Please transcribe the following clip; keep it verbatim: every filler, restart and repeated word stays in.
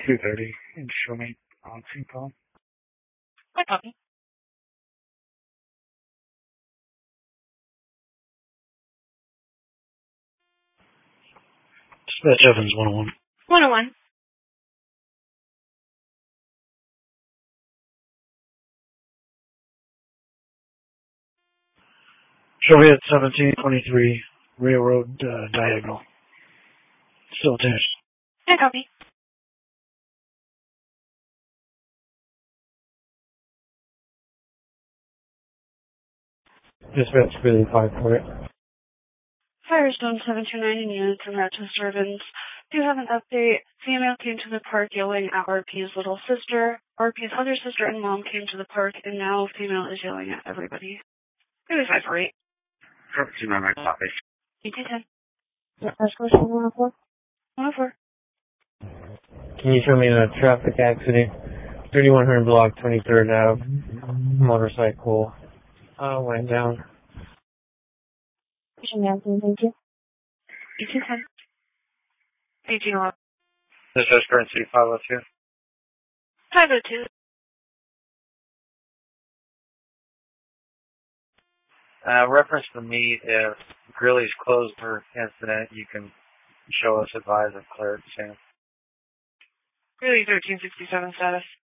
two thirty in show me on Saint Paul. Hi, copy. Dispatch Evans one oh one. one oh one. Show me at seventeen twenty-three Railroad uh, Diagonal. Still attached. Hi, copy. Dispatch Billy five for it. Firestone seven two nine in units and Rochester Evans. Do you have an update? Female came to the park yelling at R P's little sister. R P's other sister and mom came to the park, and now female is yelling at everybody. Billy five four eight. seventeen nine nine copy. E T ten. First question, one oh four. one oh four. Can you show me a traffic accident? thirty-one hundred block, twenty-third Ave. Motorcycle uh, went down. Nancy, thank you. E T ten. eighteen eleven. This is currency five oh two. five oh two. Uh, reference to me, if Grilly's closed for incident, you can show us advise of cleared soon. Really thirteen sixty-seven status.